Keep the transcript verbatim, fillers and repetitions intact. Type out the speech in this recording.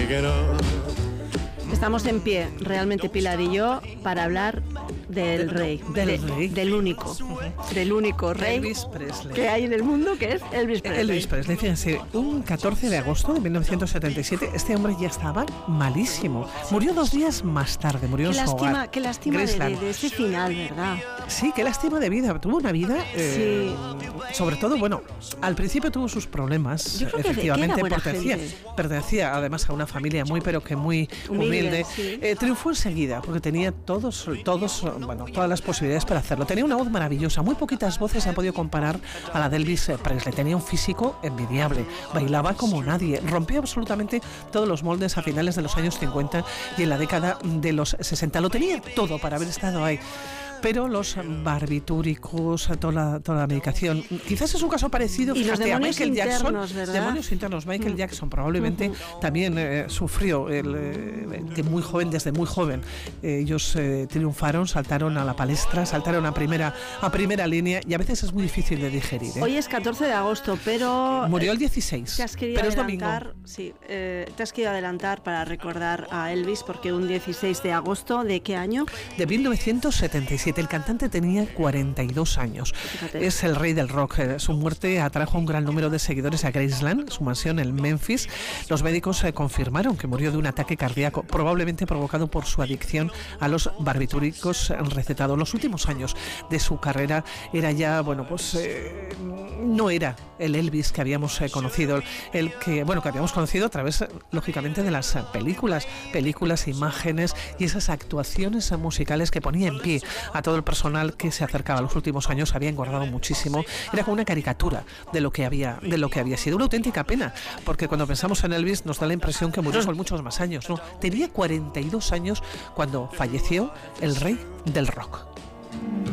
picking up. Estamos en pie, realmente Pilar y yo, para hablar del rey, del, de, rey. del único, uh-huh. del único rey Elvis Presley. que hay en el mundo, que es Elvis Presley. Elvis Presley, fíjense, un catorce de agosto de mil novecientos setenta y siete, este hombre ya estaba malísimo. Murió dos días más tarde, murió qué en su lástima, hogar. Qué lástima de, de, de ese final, ¿verdad? Sí, qué lástima de vida. Tuvo una vida, eh, sí. sobre todo, bueno, al principio tuvo sus problemas, Yo creo efectivamente, que de, que pertenecía, pertenecía además a una familia muy, pero que muy humilde. humilde. Sí. Eh, triunfó enseguida, porque tenía todos, todos, bueno, todas las posibilidades para hacerlo. Tenía una voz maravillosa, muy poquitas voces se han podido comparar a la de Elvis Presley. Tenía un físico envidiable, bailaba como nadie, rompió absolutamente todos los moldes a finales de los años cincuenta y en la década de los sesenta. Lo tenía todo para haber estado ahí. Pero los barbitúricos, toda la, toda la medicación, quizás es un caso parecido, y fíjate, los demonios a Michael internos, Jackson, ¿verdad? demonios internos. Michael mm. Jackson probablemente uh-huh. también eh, sufrió, el, eh, que muy joven, desde muy joven, eh, ellos eh, triunfaron, saltaron a la palestra, saltaron a primera, a primera línea y a veces es muy difícil de digerir. ¿eh? Hoy es catorce de agosto, pero... Murió el dieciséis, te has querido pero es adelantar, domingo. Sí, eh, te has querido adelantar para recordar a Elvis, porque un dieciséis de agosto, ¿de qué año? De mil novecientos setenta y siete, el cantante tenía cuarenta y dos años. Fíjate. Es el rey del rock. Su muerte atrajo un gran número de seguidores a Graceland, su mansión en Memphis. Los médicos eh, confirmaron que murió de un ataque cardíaco, probablemente provocado por su adicción a los barbitúricos recetados. Los últimos años de su carrera era ya, bueno, pues eh, no era el Elvis que habíamos eh, conocido, el que, bueno, que habíamos conocido a través, lógicamente, de las películas, películas, imágenes y esas actuaciones musicales que ponía en pie a todo el personal que se acercaba. Los últimos años había engordado muchísimo, era como una caricatura de lo que había de lo que había sido. Una auténtica pena, porque cuando pensamos en Elvis nos da la impresión que murió con muchos más años, ¿no? Tenía cuarenta y dos años cuando falleció el rey del rock.